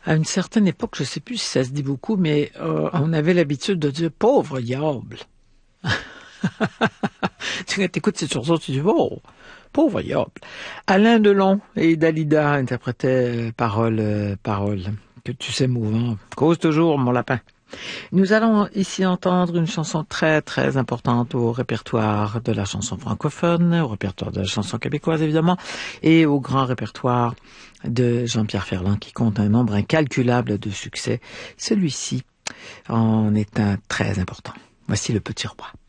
À une certaine époque, je sais plus si ça se dit beaucoup, mais on avait l'habitude de dire pauvre diable. Tu écoutes cette chanson, tu dis oh, pauvre diable. Alain Delon et Dalida interprétaient paroles que tu sais mouvant. Cause toujours mon lapin. Nous allons ici entendre une chanson très très importante au répertoire de la chanson francophone, au répertoire de la chanson québécoise évidemment, et au grand répertoire de Jean-Pierre Ferland qui compte un nombre incalculable de succès. Celui-ci en est un très important. Voici Le Petit Roi.